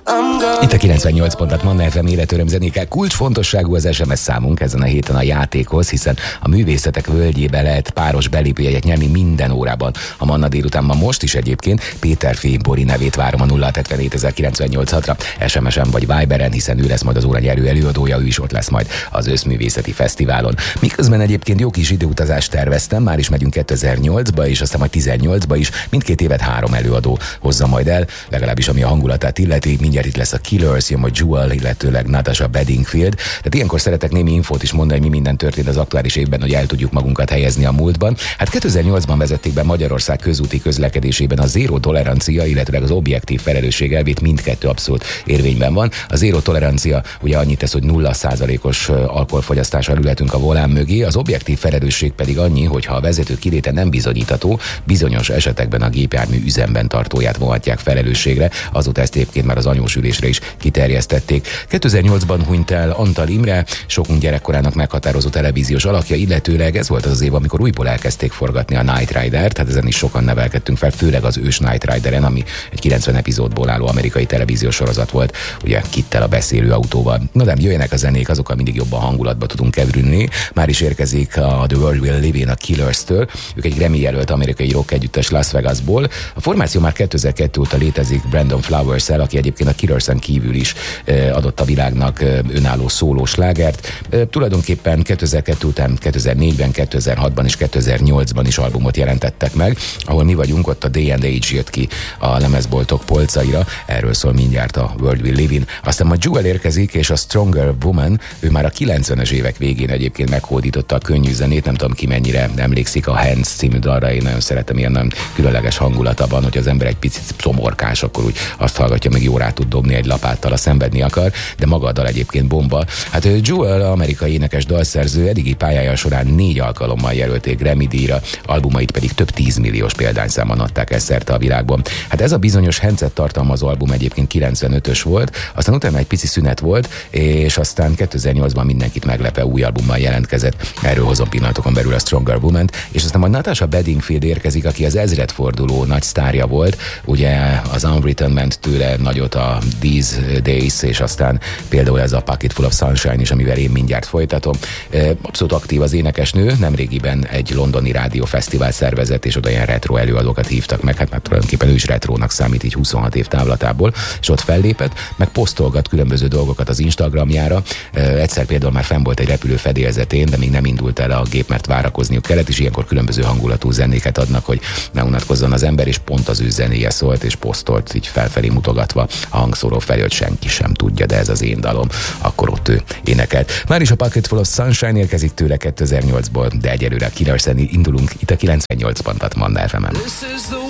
Itt a 98 pontat Manna FM életöröm zenékkel. Kulcsfontosságú az SMS számunk ezen a héten a játékhoz, hiszen a művészetek völgyébe lehet páros belépőjegyet nyerni minden órában. A Manna délutánban most is egyébként Péter F. Bori nevét várom a 0-77-098-6-ra, SMS-en vagy Viberen, hiszen ő lesz majd az óra nyerő előadója, ő is ott lesz majd az Összművészeti Fesztiválon. Miközben egyébként jó kis időutazást terveztem, már is megyünk 2008-ba, és aztán majd 18-ba is, mindkét évet 3 előadó hozza majd el, legalábbis ami a hangulatát illeti. Mindjárt itt lesz a Killers, jön majd Jewel, illetőleg Natasha Bedingfield. Tehát ilyenkor szeretek némi infót is mondani, hogy mi minden történt az aktuális évben, hogy el tudjuk magunkat helyezni a múltban. Hát 2008-ban vezették be Magyarország közúti közlekedésében a zéró tolerancia, illetőleg az objektív felelősség elvét, mindkettő abszolút érvényben van. A zéró tolerancia ugye annyit tesz, hogy 0%-os alkoholfogyasztással ülhetünk a volán mögé, az objektív felelősség pedig annyi, hogy ha a vezető kiléte nem bizonyítható, bizonyos esetekben a gépjármű üzemben tartóját vonhatják felelősségre. Azóta ezt egyébként már az anyós ülésre is kiterjesztették. 2008-ban hunyt el Antal Imre, sokunk gyerekkorának meghatározó televíziós alakja, illetőleg ez volt az az év, amikor újból elkezdték forgatni a Knight Rider, tehát ezen is sokan nevelkedtünk fel, főleg az ős Knight Rideren, ami egy 90 epizódból álló amerikai televíziós sorozat volt, ugye Kittel a beszélő autóval. Na de jöjjenek a zenék, azokkal mindig jobban hangulatba tudunk kerülni. Már is érkezik a The World Will Live In a Killers-től. Ők egy Grammy jelölt amerikai rock együttes Las Vegasból. A formáció már 2002 óta létezik Brandon Flowers-el, aki egyébként a Killersen kívül is adott a világnak önálló szóló slágert. Tulajdonképpen 2002 után 2004-ben, 2006-ban és 2008-ban is albumot jelentettek meg, ahol mi vagyunk, ott a Day and Age jött ki a lemezboltok polcaira, erről szól mindjárt a World Will Live In. Aztán majd Jewel érkezik, és a Stronger Woman, ő már a 90-es évek végén egyébként meghódította a könnyű zenét, nem tudom ki mennyire emlékszik a Hands című dalra, én nagyon szeretem, ilyen nagyon különleges hangulata van, hogy az ember egy picit szomorkás, akkor úgy azt hallgatja, meg jó rá tud dobni egy lapáttal, a szenvedni akar, de maga a dal egyébként bomba. Hát Jewel, amerikai énekes dalszerző, eddigi pályája során 4 alkalommal jelölték Grammy-díjra, albumait pedig több 10 milliós példányszámon adták el szerte a világban. Hát ez a bizonyos Hands-et tartalmazó album egyébként 95-ös volt, aztán utána egy pici szünet volt, és aztán 2008-ban mindenkit meglepve új albummal jelentkezett. Erről hozom pillanatokon belül a Stronger Woman-t, és aztán majd Natasha Bedingfield érkezik, aki az ezredforduló nagy sztárja volt, ugye az Unwritten ment tőle nagyot a These Days, és aztán például ez a Pocket Full of Sunshine is, amivel én mindjárt folytatom. Abszolút aktív az énekesnő, nemrégiben egy londoni rádiófesztivál szervezett, és oda ilyen retro előadókat hívtak meg, hát már tulajdonképpen ő is retrónak számít így 26 év távlatából, és ott fellépett, meg posztolgat különböző dolgokat az Instagramjára. Egyszer például már fenn volt egy repülő fedélzetén, de még nem indult el a gép, mert várakozniuk kellett, és ilyenkor különböző hangulatú zenéket adnak, hogy ne unatkozzon az ember, és pont az ő zenéje szólt, és posztolt így felfelé mutogatva a hangszóró felé, hogy senki sem tudja, de ez az én dalom. Akkor ott ő énekelt. Már is a Pocket Full of Sunshine érkezik tőle 2008-ból, de egyelőre a Killersen indulunk itt a 98 pontot Manna FM-en.